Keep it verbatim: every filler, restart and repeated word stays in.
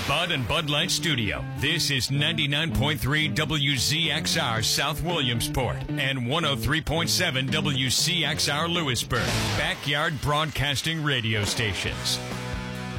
Bud and Bud Light Studio. This is ninety-nine point three W Z X R South Williamsport and one oh three point seven W C X R Lewisburg. Backyard Broadcasting Radio Stations.